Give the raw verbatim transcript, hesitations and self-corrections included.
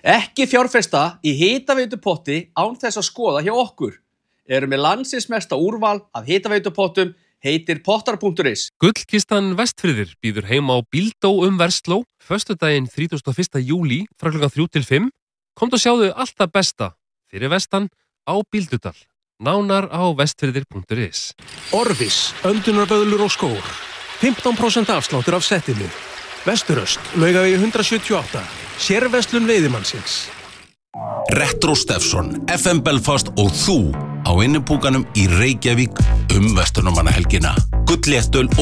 Ekki fjárfesta í hitaveitupotti án þess að skoða hjá okkur. Erum með landsins mesta úrval af hitaveitupottum, heitir pottar punktur is. Gullkistan Vestfirðir býður heim á Bíldó um Versló föstudaginn þrítugasta og fyrsta júlí frá klukkan þrjú til fimm. Komdu og sjáðu allt það besta fyrir vestan á Bíldudal. Nánar á vestfirðir punktur is. Orvis, öndunarböðlur og skór. fimmtán prósent afsláttur af settinu. Vesturöst, Laugavegi hundrað sjötíu og átta. Sérverslun veiðimannsins. Retro Steffson, F M Belfast og þú á innipúkanum í Reykjavík um verslunarmannahelgina. Gullléttöl